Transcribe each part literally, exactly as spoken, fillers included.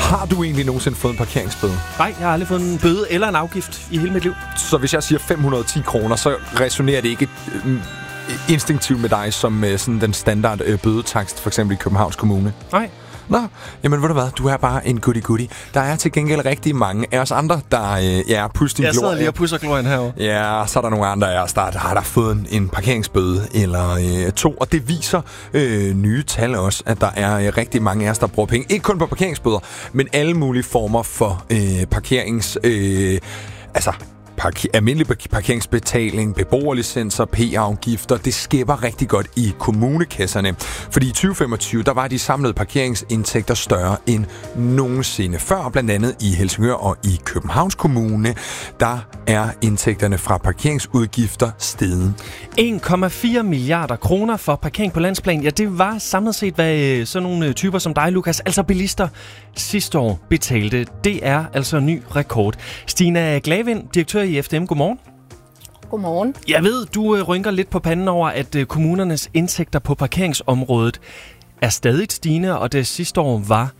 Har du egentlig nogensinde fået en parkeringsbøde? Nej, jeg har aldrig fået en bøde eller en afgift i hele mit liv. Så hvis jeg siger fem hundrede og ti kroner, så resonerer det ikke øh, instinktivt med dig som øh, sådan den standard øh, bødetakst, for eksempel i Københavns Kommune? Nej. Nå, jamen ved du hvad, du er bare en goody-goody. Der er til gengæld rigtig mange af os andre, der øh, ja, pusser din glorie. Jeg sidder lige og pusser glorien herovre. Ja, så er der nogle andre af os, der har der fået en, en parkeringsbøde eller øh, to. Og det viser øh, nye tal også, at der er øh, rigtig mange af os, der bruger penge. Ikke kun på parkeringsbøder, men alle mulige former for øh, parkerings... Øh, altså... Parker- almindelig parkeringsbetaling, beboerlicenser, p-afgifter, det skæpper rigtig godt i kommunekasserne. Fordi i tyve femogtyve, der var de samlede parkeringsindtægter større end nogensinde før, blandt andet i Helsingør og i Københavns Kommune. Der er indtægterne fra parkeringsudgifter steget. en komma fire milliarder kroner for parkering på landsplan. Ja, det var samlet set, hvad sådan nogle typer som dig, Lukas, altså bilister, sidste år betalte. Det er altså en ny rekord. Stina Glavind, direktør i F D M. Godmorgen. Godmorgen. Jeg ved, du rynker lidt på panden over, at kommunernes indtægter på parkeringsområdet er stadig stigende, og det sidste år var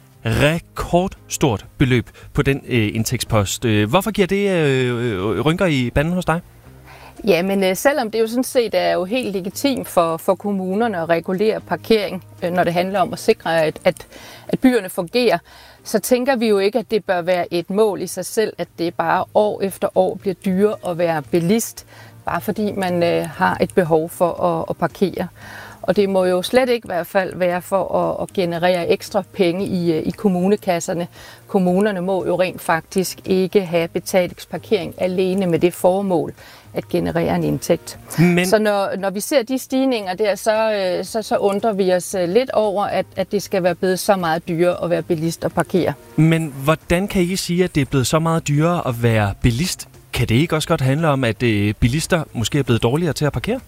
rekordstort beløb på den øh, indtægtspost. Hvorfor giver det øh, rynker i panden hos dig? Ja, men øh, selvom det jo sådan set er jo helt legitimt for, for kommunerne at regulere parkering, øh, når det handler om at sikre, at, at, at byerne fungerer, så tænker vi jo ikke, at det bør være et mål i sig selv, at det bare år efter år bliver dyrere at være bilist, bare fordi man øh, har et behov for at, at parkere. Og det må jo slet ikke i hvert fald være for at, at generere ekstra penge i, i kommunekasserne. Kommunerne må jo rent faktisk ikke have betalingsparkering alene med det formål at generere en indtægt. Men... Så når, når vi ser de stigninger der, så, så, så undrer vi os lidt over, at, at det skal være blevet så meget dyrere at være bilist og parkere. Men hvordan kan I sige, at det er blevet så meget dyrere at være bilist? Kan det ikke også godt handle om, at bilister måske er blevet dårligere til at parkere?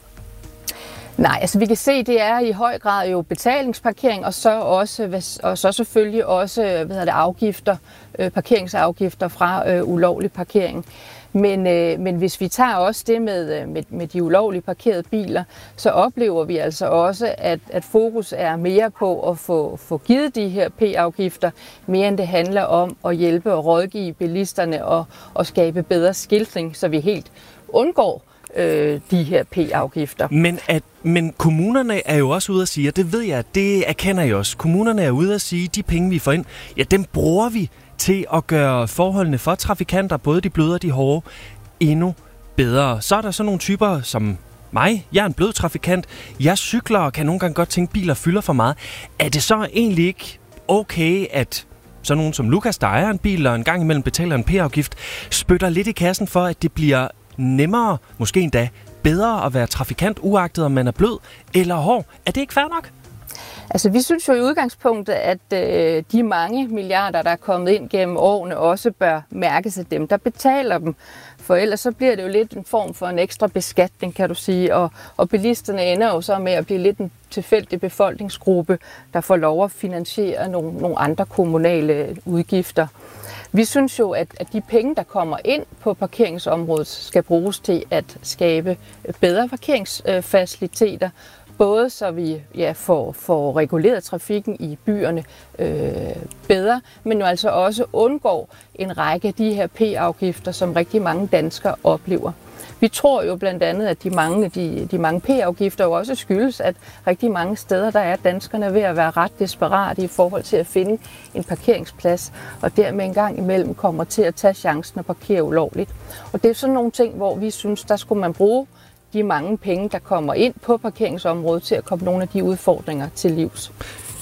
Nej, altså vi kan se, at det er i høj grad jo betalingsparkering, og så også og så selvfølgelig også hvad hedder det, afgifter, øh, parkeringsafgifter fra øh, ulovlig parkering. Men, øh, men hvis vi tager også det med, med, med de ulovligt parkerede biler, så oplever vi altså også, at, at fokus er mere på at få, få givet de her p-afgifter, mere end det handler om at hjælpe og rådgive bilisterne og, og skabe bedre skiltning, så vi helt undgår øh, de her p-afgifter. Men, at, men kommunerne er jo også ude at sige, og det ved jeg, det erkender jeg også, kommunerne er ude at sige, at de penge, vi får ind, ja, dem bruger vi til at gøre forholdene for trafikanter, både de bløde og de hårde, endnu bedre. Så er der sådan nogle typer som mig. Jeg er en blød trafikant. Jeg cykler og kan nogle gange godt tænke, biler fylder for meget. Er det så egentlig ikke okay, at sådan nogen som Lukas, der ejer en bil og en gang imellem betaler en p-afgift, spytter lidt i kassen for, at det bliver nemmere, måske endda bedre at være trafikant, uagtet om man er blød eller hård? Er det ikke fair nok? Altså, vi synes jo i udgangspunktet, at øh, de mange milliarder, der er kommet ind gennem årene, også bør mærkes af dem, der betaler dem. For ellers så bliver det jo lidt en form for en ekstra beskatning, kan du sige. Og, og bilisterne ender jo så med at blive lidt en tilfældig befolkningsgruppe, der får lov at finansiere nogle, nogle andre kommunale udgifter. Vi synes jo, at, at de penge, der kommer ind på parkeringsområdet, skal bruges til at skabe bedre parkeringsfaciliteter, både så vi ja, får, får reguleret trafikken i byerne øh, bedre, men jo altså også undgår en række af de her p-afgifter, som rigtig mange danskere oplever. Vi tror jo blandt andet, at de mange, de, de mange p-afgifter jo også skyldes, at rigtig mange steder, der er danskerne ved at være ret desperate i forhold til at finde en parkeringsplads, og dermed en gang imellem kommer til at tage chancen at parkere ulovligt. Og det er sådan nogle ting, hvor vi synes, der skulle man bruge de mange penge, der kommer ind på parkeringsområdet til at komme nogle af de udfordringer til livs.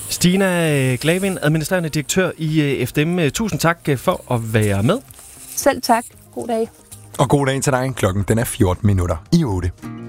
Stina Glavind, administrerende direktør i F D M. Tusind tak for at være med. Selv tak. God dag. Og god dag til dig. Klokken den er fjorten minutter i otte.